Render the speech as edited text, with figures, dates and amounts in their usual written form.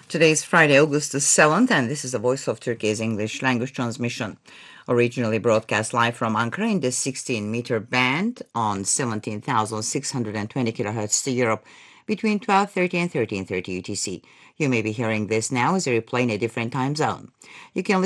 Today is Friday, August the 7th, and this is the Voice of Turkey's English language transmission. Originally broadcast live from Ankara in the 16-meter band on 17,620 kilohertz to Europe between 12:30 and 13:30 UTC. You may be hearing this now as a replay in a different time zone. You can